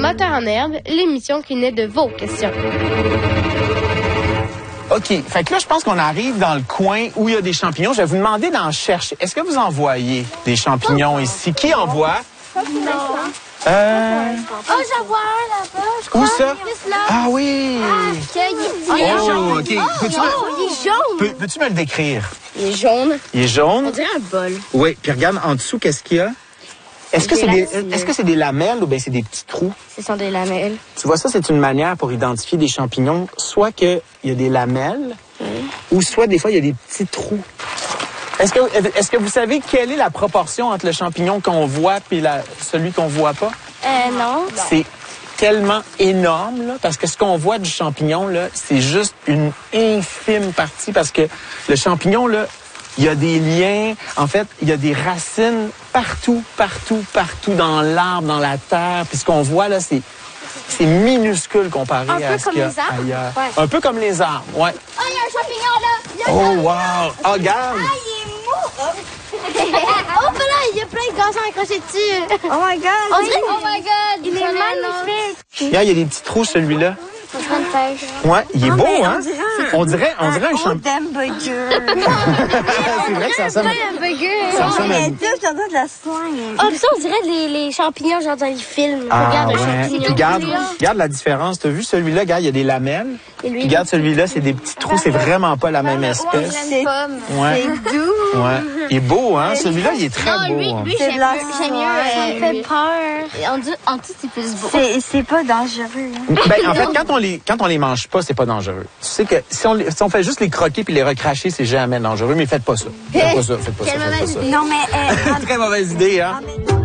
Moteur en herbe, l'émission qui naît de vos questions. OK. Fait que là, je pense qu'on arrive dans le coin où il y a des champignons. Je vais vous demander d'en chercher. Est-ce que vous en voyez des champignons ici? Qui en voit? Oh, j'en vois un là-bas, je crois. Où ça? Juste là. Ah oui! Oh, OK. il est jaune. Peux-tu me le décrire? Il est jaune. Il est jaune? On dirait un bol. Oui. Puis regarde en dessous, qu'est-ce qu'il y a? Est-ce que c'est des lamelles ou bien c'est des petits trous? Ce sont des lamelles. Tu vois, ça, c'est une manière pour identifier des champignons. Soit qu'il y a des lamelles, ou soit des fois, il y a des petits trous. Est-ce que vous savez quelle est la proportion entre le champignon qu'on voit et celui qu'on voit pas? Non. C'est tellement énorme, là, parce que ce qu'on voit du champignon, là, c'est juste une infime partie, parce que le champignon, là, il y a des liens, en fait, il y a des racines partout dans l'arbre, dans la terre. Puis ce qu'on voit, là, c'est minuscule comparé à ce qu'il y a ailleurs. Ouais. Un peu comme les arbres, ouais. Oh, il y a un champignon là! Oh, wow! Oh, regarde! Ah, il est mou! Oh, ben là, il y a plein de gazons accrochés dessus. Oh my God! On dirait, oh my God! Il est magnifique! Regarde, il y a des petits trous, celui-là. On train de pêche. Ouais, il est beau, hein? On dirait un champignon. C'est vrai que ça ressemble. Un burger. Ça ressemble à... de la slime. Oh, ça, on dirait les champignons, genre dans les films. Ah, Regarde un ouais. champignon. Puis regarde la différence. T'as vu celui-là, regarde, il y a des lamelles. Et lui, Puis regarde celui-là, c'est des petits trous. C'est vraiment pas la même espèce. C'est Ouais. doux. Ouais. Il est beau, hein? Celui-là, il est très non, beau. lui, Hein. C'est de la j'aime mieux. Ça me fait slime. peur. En tout, c'est plus beau. C'est pas dangereux. Hein. Ben, en fait, quand on les mange pas, c'est pas dangereux. Tu sais que si on fait juste les croquer puis les recracher, c'est jamais dangereux. Mais faites pas ça. Faites pas ça. Quelle mauvaise idée. Non, mais... Très mauvaise idée, hein?